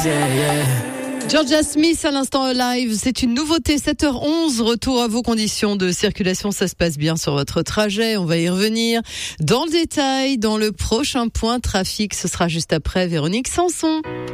Georgia Smith à l'instant live, c'est une nouveauté, 7h11, retour à vos conditions de circulation, ça se passe bien sur votre trajet, on va y revenir dans le détail, dans le prochain point trafic, ce sera juste après Véronique Sanson.